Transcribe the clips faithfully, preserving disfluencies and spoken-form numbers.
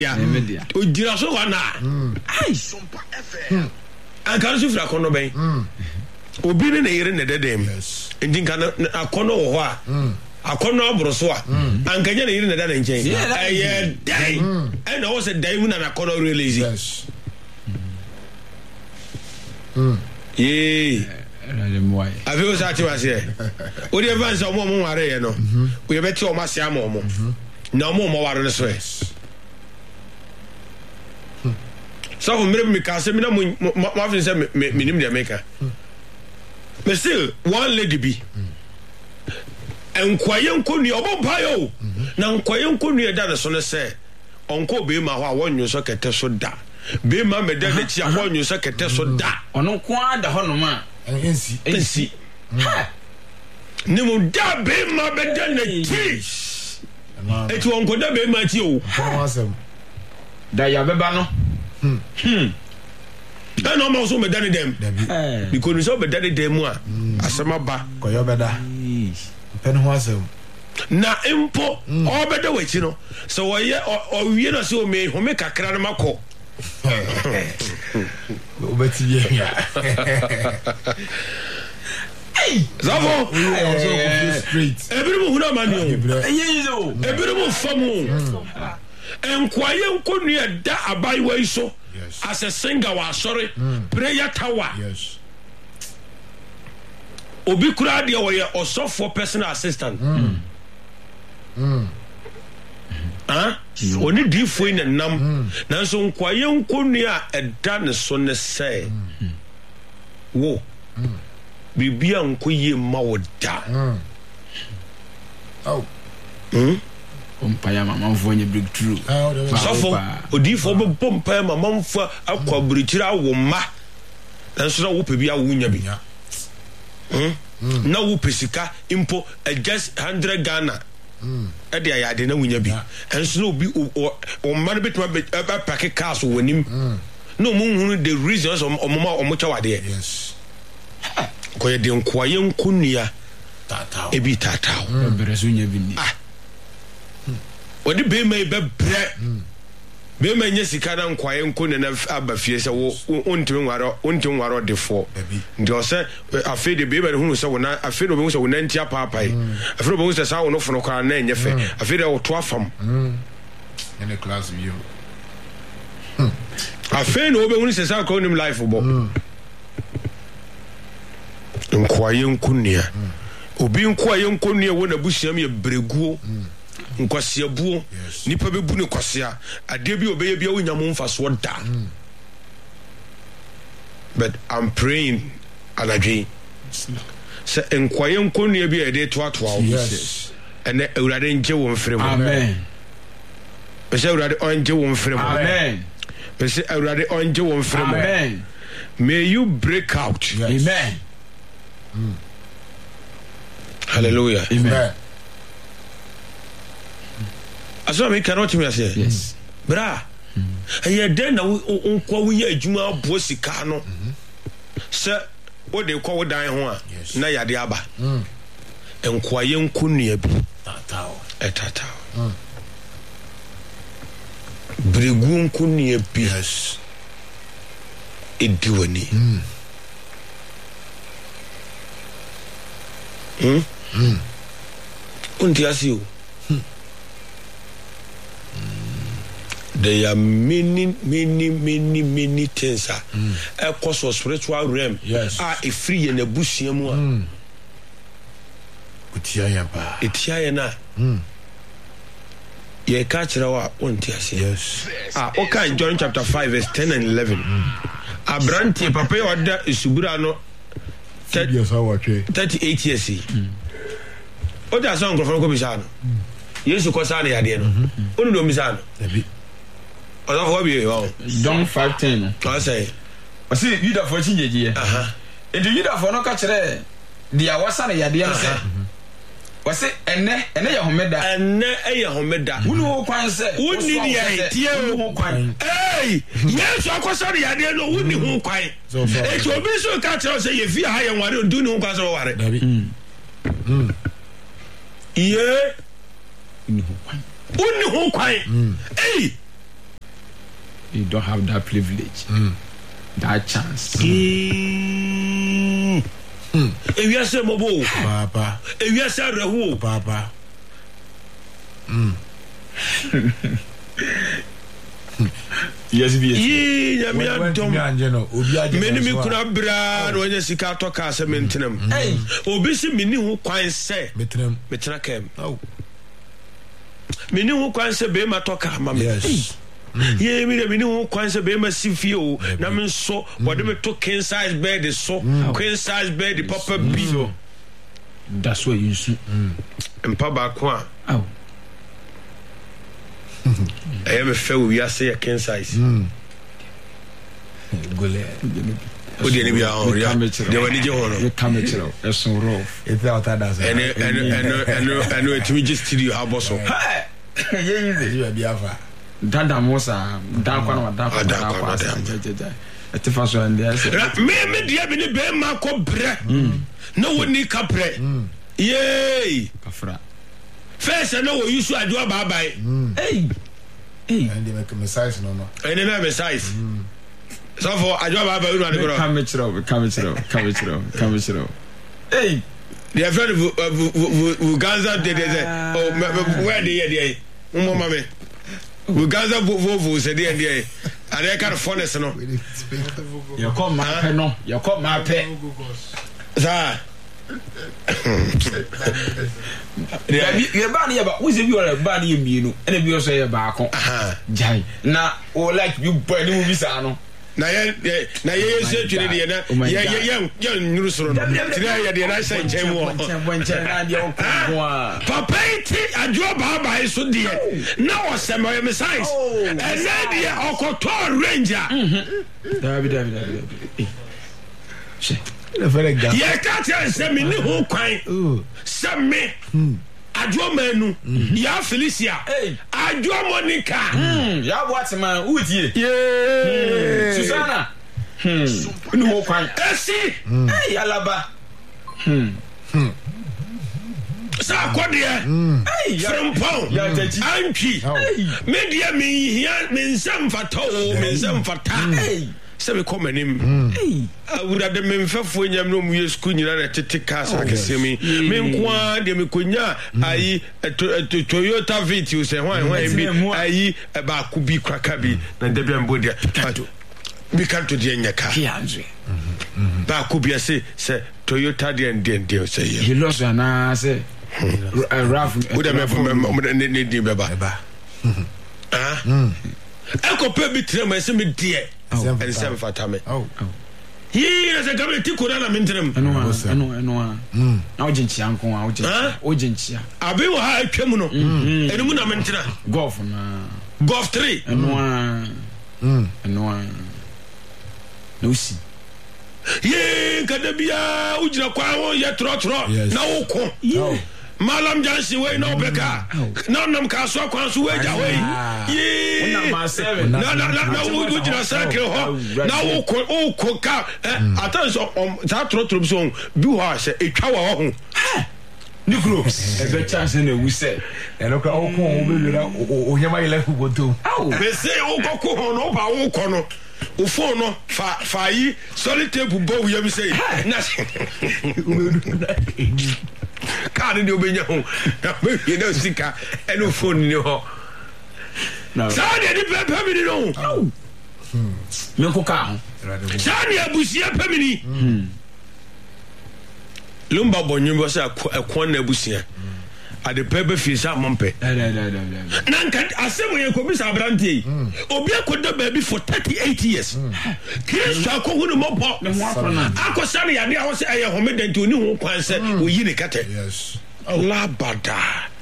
o jira so wa na ai anka so fira kono ben obi ne yire ne dedem ndi nka akono wo ho a akono abro so a anka nya ne yire ne da nchen aye dai e na wo se dai mu na akono release yes mm ye le moi ave o sa ti wa se o de evans o mo mo ware ye no o ye beti o ma se ama o mo na mo mo ware ne so so for me me ka se me na mo ma fin se me nim de make me still one lady bi enkwaye nkonu obompa yo na nkwaye nkonu e da ne so ne se onko be ma ho a wonyo so kete so da be ma me da ne ti a wonyo so kete so da ono ko ada ho no ma ensi ensi ne mo da be ma be da ne ti e ti onko da be ma ti o da ya be ba no Hmm. Hmm. I know also me dani dem. Because we so be dani dem a asema ba. Koyo beda. Pen ho asem. Na impo o beda we chi no. So wo ye o wie na so me ho me kakra na mako. O beti ye ya. Hey, Zavo. Straight. Ebiru hu na mani o. Eyi zo. Ebiru famu. Enkwaye nkonu e da abaiwa iso as a singer wa sorry prayer tower yes obi kura de wo ye osofo personal assistant mm mm ah oni di foi na nam na so nkwaye nkonu a eda ne so ne say wo bibia nkoye mawoda oh mm Pompaya mama mfo nye breakthrough. Sofo odifo be pompaya mama mfo akwa breakthrough awo ma. Nanso na wo pe bia wo nya bi. Hmm? Na wo pesika impo just one hundred Ghana. Hmm. E de ayade na wo nya bi. Enso na obi o ma no betuma be pack cars wonim. No mu hunu the reasons o mama o mo chawade. Yes. Ko ye de nkwaye nkunia. Tatao. Ebi tatao. Bereso nya bi ni. Ah. Odi be me be bre be me nya sika na nkwaye nkone na aba fie se wo ontimi nwaro ontimi nwaro defo ndi o se afi de be be hunu se wona afi de be hunu se wona ntia paapai afi de be hunu se sa wono fono kwa na enye fe afi de wo to afam in a class view afi no be hunu se sa ko nim life bo nkwaye nkunia obi nkwaye nkunia wo na busiam ye breguo nkwase abuo nipa bebu ne kwase a ade bi obeye bia wonyam mfaso da but I'm praying alaji se nkwaye nkonu bia ede to ato awo yes ene awurade nje wo mfrem amen se awurade onje wo mfrem amen se awurade onje wo mfrem amen may you break out yes. Amen mm. Hallelujah amen aso me cannot me say yes bra aye den na unkwa wo ye adwuma abo sika no se wo de kwa wo dan ho a na yade aba enkwa ye nkunua bi tatao etatao bregu nkunua bi yes ediwani mm mm mm undi asio there are many many many many things a mm. a cause of spiritual realm yes ah e free in abusia mu a mm. Kutia ya ba etia ya na mm. ye ka kira wa onti ase yes ah okay John chapter five verse ten and eleven mm. Abranti papa ya oda esubura no thirty-eight years mm. Oda so nkrofo ko bisa no Yesu ko sa na yade no onu do bisa no ebi oda fo bi o John five ten I say o si Yuda fo chinjeje aha enti Yuda fo no ka kire dia wasa na yade no se o se enne enne ye homeda enne eye homeda wonu ho kwan se woni dia tie ho kwan eh Yesu akosa na yade no woni ho kwan e ti obi so ka kire se ye fi ha ye nware ndu ni ho kwan so ware mm mm ye ni ho kwan woni ho kwan eh you don't have that privilege. Mm. That chance. Mm. Mm. If you say mobo, Papa. If you say rehu, Papa. Mm. Yes, yes. Yeah, me When dom. me anjeno, obi aje. Many me kuna bra no nya sika to ka se mentenam. Hey, Obi se meni ho kwan se. Metrem. Metena kam. Oh. Meni ho kwan se be ma to ka ma me. Yes. Yeah, me meni ho kwan se be ma si fie o. Na me so, wode me to king size bed so. Queen size bed papa bi. that's what you see. Mpa ba ko a. Oh. I am a fair we are say a king size. Gole. O de ni bi a o ya. De wani je ho no. You come it out. That's so rough. It's out that does. And and and and and it me just studio how boss. Hey. Yeah, You be afa. Dada Mosa, Dakwa no Dakwa. Dakwa, Dakwa. Etifa so and there. Me me dia bi ni be ma ko bre. No woni ka bre. Yay. Kafra. First no we use adwo ba bai. Hey. Hey. And they make a size no no. Ene na me size. So for adwo ba bai unu ade bro. Come it out, come it out, come it out, come it out. Hey. The friend Uganza did it. Oh, where the idea? Umo mame. Uganza vovo said the idea. And I can't phone us no. You come my pen no. You come my pen. Sir. You ban here, but who's if you are a ban you mean? And you say back on. Jai. Now, or like you burn the movie, Sano. Na ye na ye say to the na ye ye ye ye nyuru soro no tira ye de na say nchen wo papa iti adwo baba so de na o se my size and then the okoto ranger David David David she The very guy. ye ka tell say me ni ho kwan say me adwo manu ya Felicia adwo Monica ya what man who tie yeah Susanna hmm ni ho kwan esi hey alaba hmm sa kwade hey from pound anki me dia me hia me nsam fata o me nsam fata hey se me come anim hey awura de me mfafo nyam no mu yesku nyina na tete cars akese me me nkoa de me konya ayi Toyota Vitz se hwan hwan bi ayi ba ku bi kraka bi na de bi ambodia bi kan to de nyaka kianze ba ku bi se se Toyota de de de se ye he lost na say Raf wo de me me ne di beba ah eko pe bi tre ma se me die en sem fatame Oh. Yi na se gabe ti kora na mentrem eno eno eno na o jinchi anko a o jinchi o jinchi abi wo ha atwam no enu mu na mentra golf na golf three eno a mm eno no si ye kada bia ujira kwa ho ye tro tro na wo ko malam jansi we no beka na nam ka so kwa so we ja we ye na ma seven na na na wo ujira circle ho na wo ko o ko ka atan so ta tro tro so bi ho se etwa wa ho Nikro e be chance na wu se And okay, oh, come on, oh, you might let go to. They say, oh, go on, oh, ba, oh, kono. O phone no fa fa yi solid tape bo we am say nothing. Card de obenya ho. Na me ye na sika e no phone ni ho. Na. Sa de di pe mi ni no. Hmm. Me ko ka ho. Sa ni abusia pe mi ni. Hmm. Lumba bonyu bo sa ekon na abusia. Ade pebe fisa mompe da da da da nanka asemo ye ko bisa abrantie obi akoda baby for thirty-eight years Chris akohunu mopo akosane yade a wo se aye homedent oni ho kwanse oyi ne kate Yes. Allah bada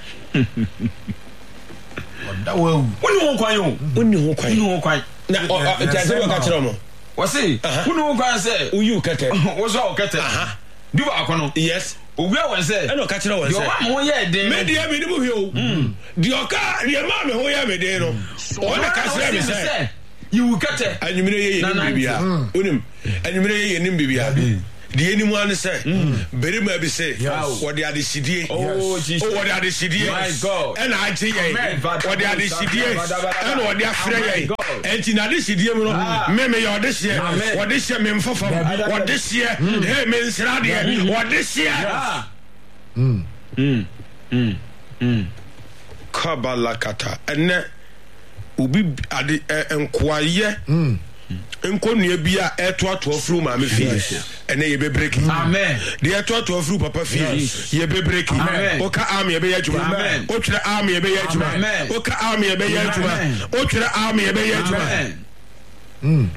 Oda wo. Oni ho kwan yo oni ho kwan oni ho kwan na o tase wo ka kire mo wo se oni ho kwan se oyi kate wo so o kate aha du ba akono yes Owia won say e no ka kire won say yo wa mo ye den me dia me ni mo hwe o di oka di ma me ho ye me den no o na ka sire me say you kate anyumire ye ye nim bibia onim anyumire ye ye nim bibia the anyone say very maybe say what they are the C D A oh Jesus oh what they are the C D A my God and I T A what they are the C D A and what they are free and in this C D A me me your this year what this year me mfofo what this year hey me nsrade what this year mm mm mm mm kabalakata ene ubi ade enkwaye mm enkonua bia eto ato afru ma me fie ene ye be break amen de eto ato afru papa fie ye be break oka am ye be yadwuma o twere am ye be yadwuma oka am ye be yadwuma o twere am ye be yadwuma mm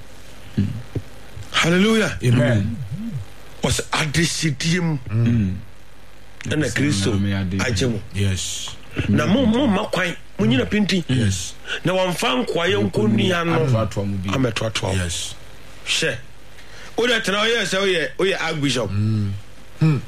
hallelujah amen was adesidiem mm ena Kristo ajemo yes na mo mo makwan munyina pinti yes na wamfa nkwaye nkonua no ameto ato yes she o da tena oye se oye oye archbishop mm hmm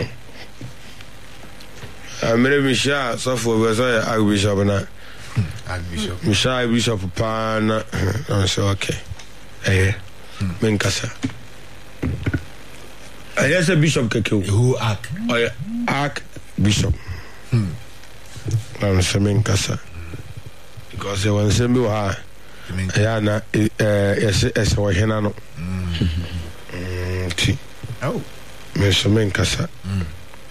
amere misha sofo we so archbishop na archbishop misha archbishop pa na na so okay eh men kasa I say bishop keke who ark oye ark bishop hmm I'm saying kasa because when say me wa ya na eh yes yes wa hena no mm ti oh me saying kasa mm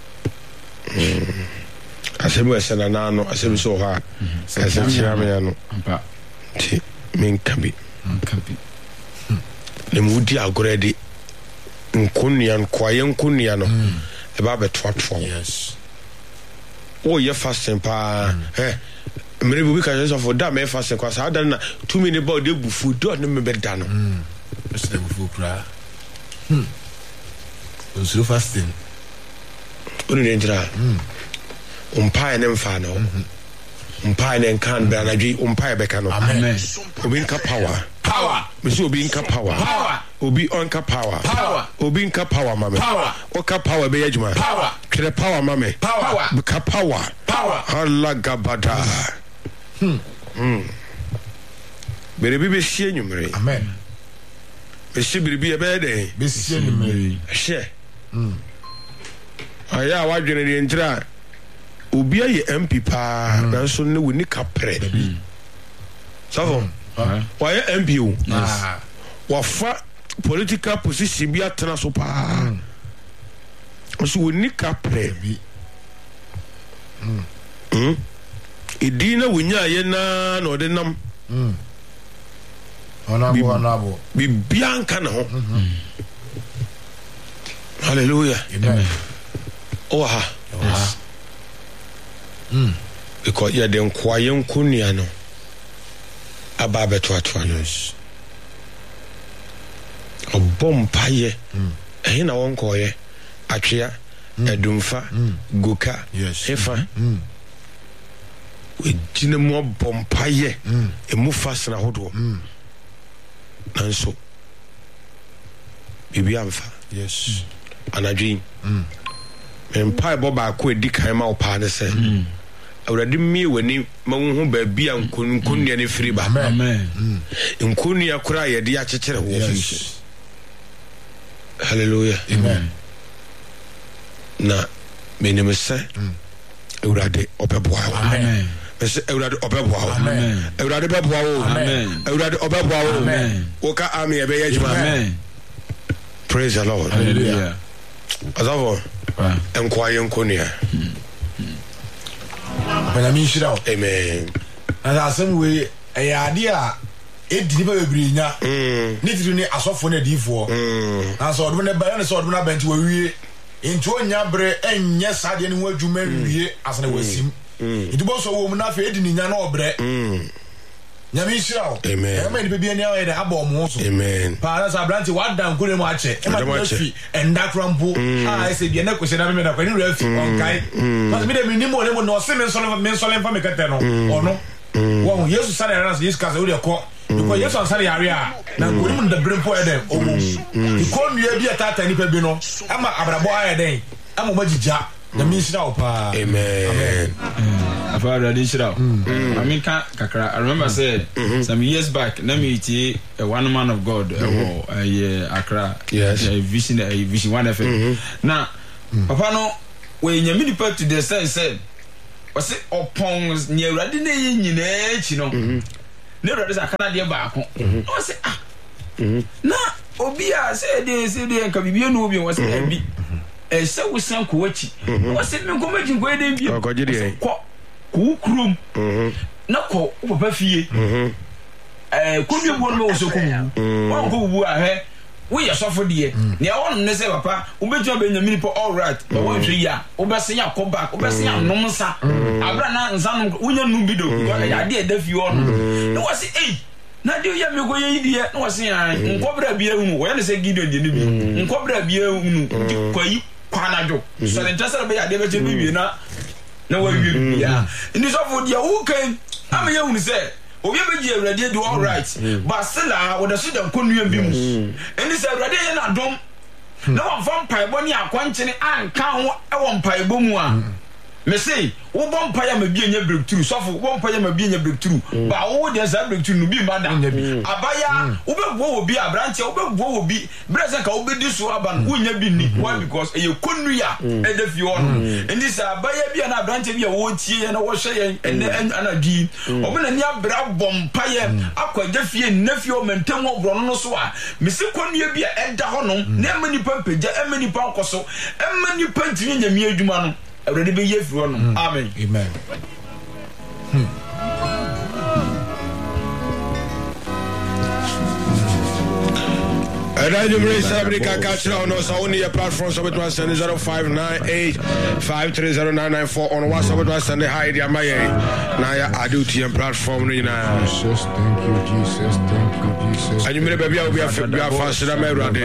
asemi esena na no asemi so ha kasa chia me no ti me nkabi nkabi le mudi agoredi nkonia nkwaye nkonia no e ba beto atwo yes oh ye fasting pa eh mere bi ka just for that me fasting kwa sa da na two minute ba de bufu do no me be da no mm it's the bufu kra hmm so fasting oni ne ndra mm umpa ne mfa no umpa ne kan bra na dwi umpa be ka no amen obi nka power power me so obi nka power power obi onka power power obi nka power mame power oka power be yadwuma power kre power mame power ka power power Allah gabada hmm hmm berebi be hie nwumre amen be hie berebi e be de be hie nwumre hie hmm aya wadwene de ntira obi aye M P pa na so ne woni kapre savo why M P o ah wafa political position bi atena so pa so woni kapre mm mm idina wonya ye na na ode nam mm onabo onabo bi bianka na ho hallelujah amen oh ha yes mm because ya den kwaye nkonia no aba beto atwa yes obom paye eh na won koye atwea edumfa goka efa we dine mo bom paye emu fasna hodo nanso bibi amfa yes anadwin empire boba ko edi kan ma opa ne se awurade mi wani ma hu ba bia nkonnia ne firi ba amen nkonnia kura ye de akekere wo yes hallelujah amen na menim se awurade obeboa amen se awurade obeboa amen awurade beboa wo amen awurade obeboa wo amen oka ami ebe yejuma amen praise the Lord hallelujah azavo enkwaye nkonia Benjamin Shirao amen and asem we ayade a edi ba bebiri nya ni tiru ni asofo na difo na so odum ne ba na so odum na benti wawie into onya bre enye sade ne ho adwuma wie asane wasim idibo so wo mu na fe edi ni nya na obre nyame Shirao amen amen be bia ni awe de aba omo so amen pa na sa branti wada nkure mu ache e ma fi enda krampo ah ese bia na kwese na me na kwani rafi on kai mas me de mi nimo le mo no se me so me so le fa me kete no ono wo Yesu sare ran so Yesu ka se wo de ko because Yesu sare yare a na nkure mu de brempo e de owo ko nua bi atata ni pa bi no ama abrabo aye den ama magija nyame Shirao pa amen afa already shira I mean kakra I remember say some years back na me tie a one man of God eh eh Accra yes vision a vision one F M na papa no we nyame nipa to the sense said was it upon ne awurade na ye nyina echi no ne awurade sa kana de baako no say ah na obi a say de say de nka bibie no obi was say bi eh say we san ko achi was say me ko maji ko de bi ko gidi ko ku krum na ko papa fie eh ko bi bo no wo so ko bu wa ko bu a he we ya sofo de ne e won ne say papa wo bejo be nyamini po all right but wo hwe ya wo be se ya ko back wo be se ya nom sa abra na nsa no wo nya nu bi do ko ya de e da fie on ne wo say eh na de ya me go ye die na wo say ya nkobra bia hu wo ya ne say gideon de ne bi nkobra bia hu nu ko yi kwanajo so le tasa be ya de be je bi na na wo wi bia ndi sofo de wo kan am ye hu say obi be je awurade do all right but still ah wo da so da konnuam bi mu ndi say awurade ye na dom na wo fa mpaebo ni akwankyene anka ho e wo mpaebo mu a me say wo bom paya ma bi enya breakthrough sofo wo bom paya ma bi enya breakthrough ba wo de za breakthrough no bi mada abaya wo be bo obi abranche wo be bo obi breza ka wo be di so aban wo nya bi ni why because e konnu ya e da fi on ndi sa abaya bi na abranche bi wo tie na wo hye ene anadi o me na ni abra bom paya akwaja fie na fie o mentem wo bro no so a me se konnu bi e da ho no na mani pampeja e mani pankoso e mani pantimi nya mi adwuma no already be here for no amen amen hmm. Radio Race America catch now on us on your platform so it was send zero five nine eight five three zero nine nine four on WhatsApp it was send hi dia my na ya aduti and platform ni na Jesus thank you Jesus thank you Jesus and you may be be after be fast na me rade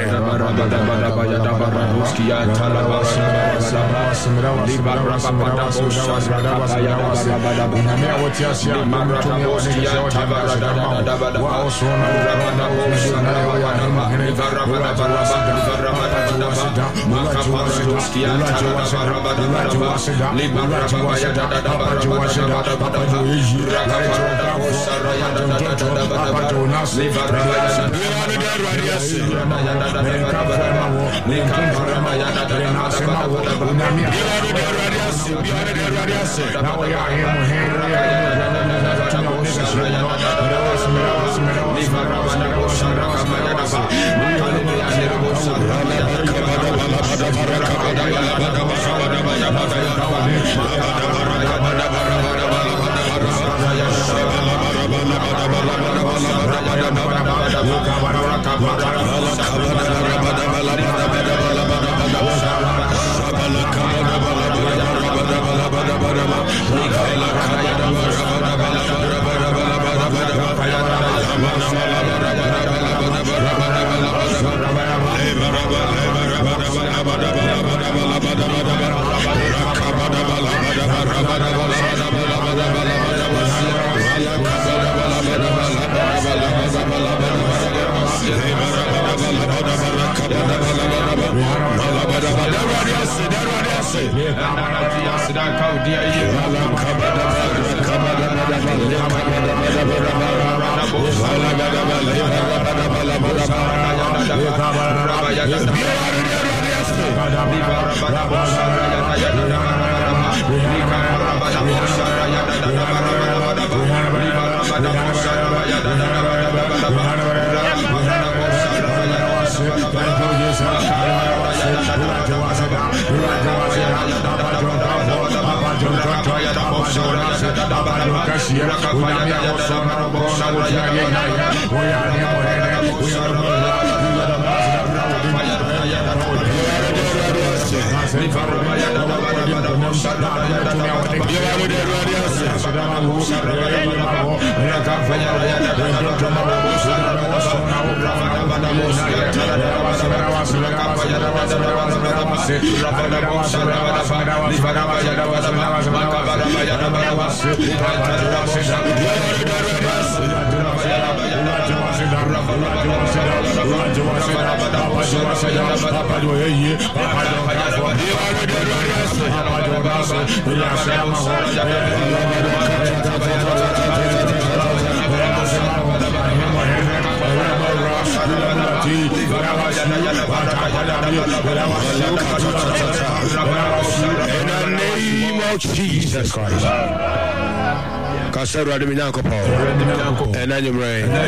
Raja In the name of Jesus Christ. Kasero Adimiyanko Paul. And then you